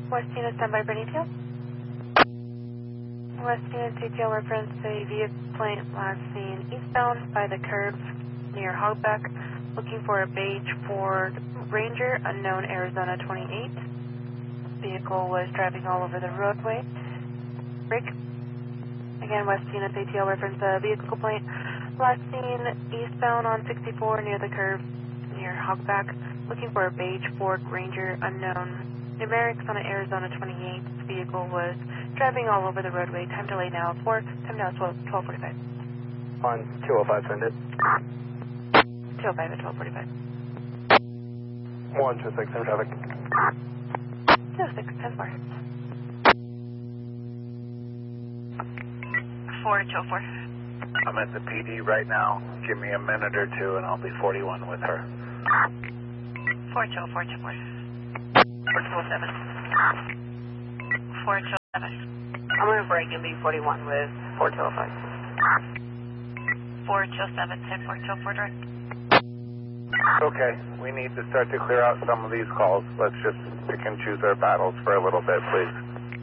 West Unit, standby for detail. West Unit, detail reference a vehicle plate last seen eastbound by the curve near Hogback, looking for a beige Ford Ranger, unknown Arizona 28. Vehicle was driving all over the roadway. Break. Again, West Unit, ATL reference a vehicle plate last seen eastbound on 64 near the curve near Hogback, looking for a beige Ford Ranger, unknown numerics on an Arizona 28. This vehicle was driving all over the roadway. Time delay now 12:45. On 205, send it. 205 at 12:45. 126 in traffic. 206, 10 4. 4-204. I'm at the PD right now. Give me a minute or two and I'll be 41 with her. 4-204, 4-2-4. 4-2-7. 4-2-7. I'm going to break and be 41 with 4205. 4-2-7, 10-4-2-4 direct. Okay, we need to start to clear out some of these calls. Let's just pick and choose our battles for a little bit, please.